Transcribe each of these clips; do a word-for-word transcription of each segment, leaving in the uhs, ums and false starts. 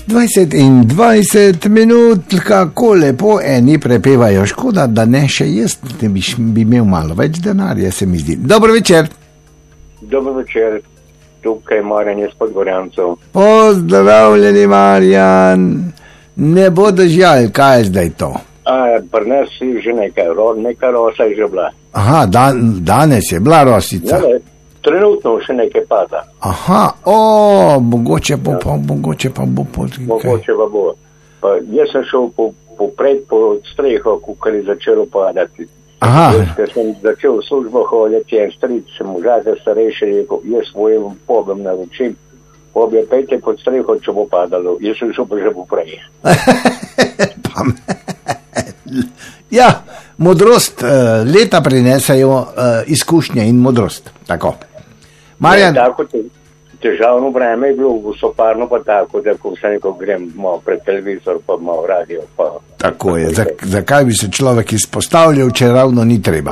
dvajset in dvajset minut, kako lepo eni prepevajo, škoda, da ne še jaz, ne bi, bi imel malo več denarja, se mi zdi. Dobro večer. Dobro večer, tukaj Marjan iz Podgorjancev. Pozdravljeni, Marjan. Ne bo držal, kaj je zdaj to? A, pri nas je že nekaj, nekaj rosa je že bila. Aha, dan, danes je bila rosica. Ja, trenutno še nekaj pada. Aha, o, mogoče bo ja. pa, mogoče pa bo pot. Mogoče pa bo. Pa, jaz sem šel po, po pred, po streho, ko je začelo padati. Aha. Jaz, ker sem začel službo hoditi, en stric, sem užate starejši, rekel, jaz svojim pobem na večim, pobje pejte pod streho, če bo padalo. Jaz sem šel pa že poprej. Pa me. Ja, modrost, leta prinesajo izkušnje in modrost, tako. Marjan. Ne, tako težavno vreme je bilo v soparno, pa tako, da ko se neko grem malo pred televizor, pa malo radio. Pa, tako je, zakaj bi se človek izpostavljal, če ravno ni treba?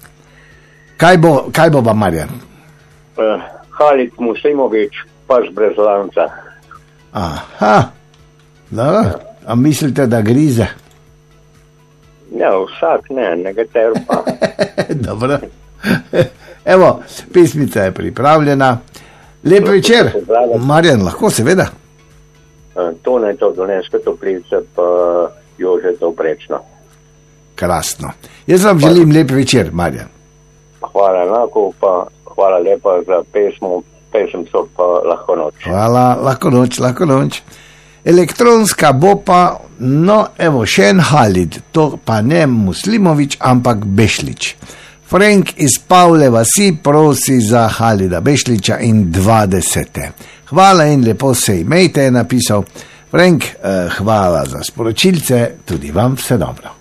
Kaj bo, kaj bo pa, Marjan? Uh, Halid Muslimovič, paš brez lanca. Aha, da, a mislite, da grize? Ja, vsak ne, nekater pa. Dobro. Evo, pismica je pripravljena. Lep večer, Marjan, lahko seveda. To ne to Dolenjska Toplica, pa Jože to Prečno. Krasno. Jaz vam hvala. Želim lep večer, Marjan. Hvala enako, pa hvala lepa za pesmo, pesem so pa Lahko noč. Hvala, lahko noč, lahko noč. Elektronska bo pa, no evo, še en Halid, to pa ne Muslimovič, ampak Bešlič. Frank iz Pavle vasi prosi za Halida Bešliča in dvadesete. Hvala in lepo se imejte, je napisal Frank, eh, hvala za sporočilce, tudi vam vse dobro.